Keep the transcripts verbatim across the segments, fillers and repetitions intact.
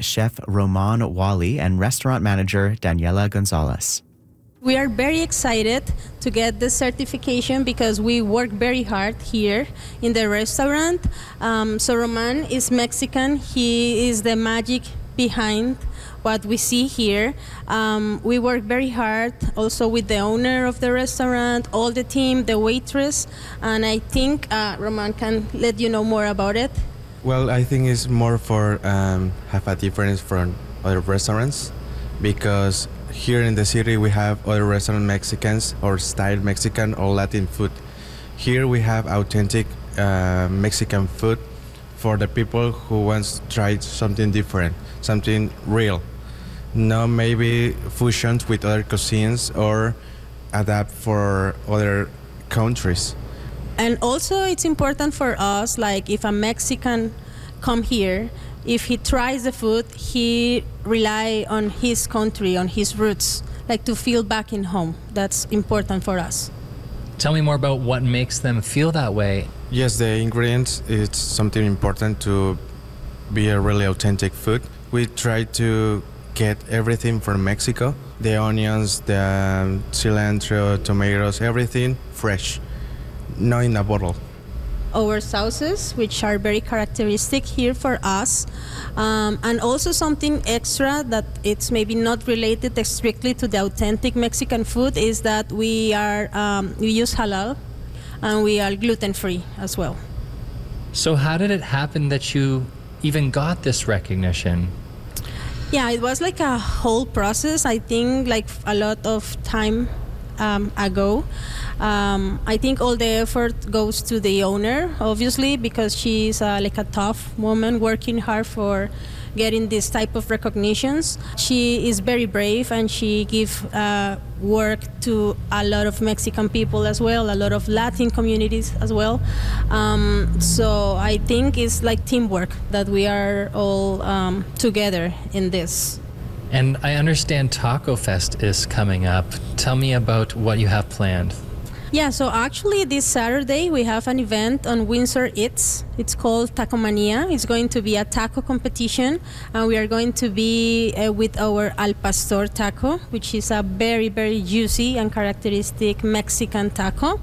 Chef Roman Wally and restaurant manager Daniela Gonzalez. We are very excited to get this certification because we work very hard here in the restaurant. Um, so Roman is Mexican. He is the magic behind what we see here. Um, we work very hard also with the owner of the restaurant, all the team, the waitress, and I think uh, Roman can let you know more about it. Well, I think it's more for um, have a difference from other restaurants because here in the city we have other restaurant Mexicans or style Mexican or Latin food. Here we have authentic uh, Mexican food for the people who wants to try something different, something real. No maybe fusions with other cuisines or adapt for other countries. And also it's important for us, like if a Mexican come here, if he tries the food, he rely on his country, on his roots, like to feel back in home. That's important for us. Tell me more about what makes them feel that way. Yes, the ingredients is something important to be a really authentic food. We try to get everything from Mexico, the onions, the um, cilantro, tomatoes, everything fresh, not in a bottle. Our sauces, which are very characteristic here for us, um, and also something extra that it's maybe not related strictly to the authentic Mexican food is that we are um, we use halal and we are gluten-free as well. So how did it happen that you even got this recognition? Yeah, it was like a whole process. I think like a lot of time um, ago. Um, I think all the effort goes to the owner, obviously, because she's uh, like a tough woman working hard for getting this type of recognitions. She is very brave and she gives uh, work to a lot of Mexican people as well, a lot of Latin communities as well. Um, so I think it's like teamwork that we are all um, together in this. And I understand Taco Fest is coming up. Tell me about what you have planned. Yeah, so actually this Saturday we have an event on Windsor Eats. It's called Taco Mania. It's going to be a taco competition and we are going to be uh, with our Al Pastor taco, which is a very, very juicy and characteristic Mexican taco.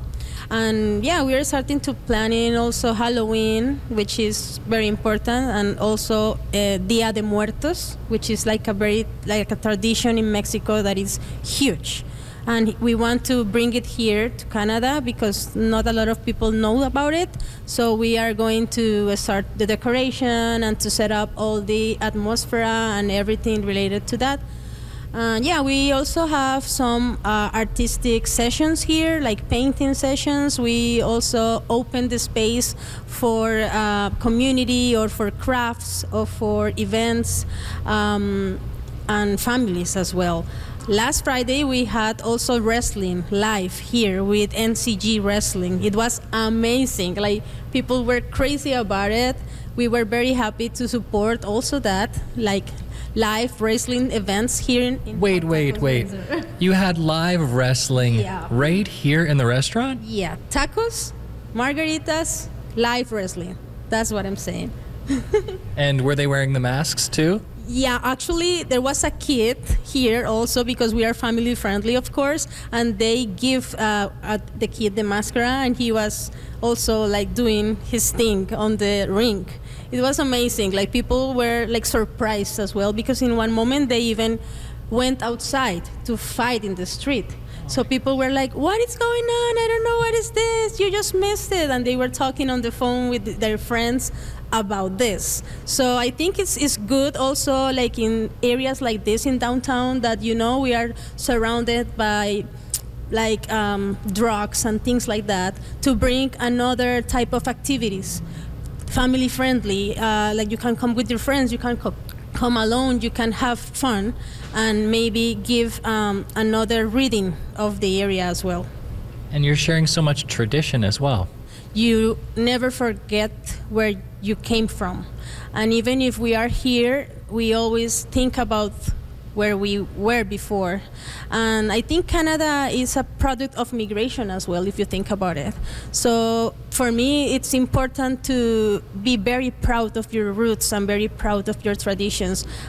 And yeah, we are starting to planning also Halloween, which is very important, and also uh, Dia de Muertos, which is like a very like a tradition in Mexico that is huge. And we want to bring it here to Canada because not a lot of people know about it. So we are going to start the decoration and to set up all the atmosphere and everything related to that. Uh, yeah, we also have some uh, artistic sessions here, like painting sessions. We also open the space for uh, community or for crafts or for events um, and families as well. Last Friday, we had also wrestling live here with N C G Wrestling. It was amazing. Like, people were crazy about it. We were very happy to support also that, like, live wrestling events here in, in Wait, wait, wait. You had live wrestling Yeah. right here in the restaurant? Yeah, tacos, margaritas, live wrestling. That's what I'm saying. And were they wearing the masks too? Yeah, actually, there was a kid here also because we are family friendly, of course, and they give uh, uh, the kid the mascara, and he was also like doing his thing on the ring. It was amazing. Like, people were like surprised as well because in one moment they even went outside to fight in the street. So people were like, what is going on? I don't know, what is this? You just missed it. And they were talking on the phone with their friends about this. So I think it's it's good also, like in areas like this in downtown, that, you know, we are surrounded by like um, drugs and things like that, to bring another type of activities, family friendly. Uh, like, you can come with your friends, you can co- come alone, you can have fun, and maybe give um, another reading of the area as well. And you're sharing so much tradition as well. You never forget where you came from. And even if we are here, we always think about where we were before. And I think Canada is a product of migration as well, if you think about it. So for me, it's important to be very proud of your roots and very proud of your traditions.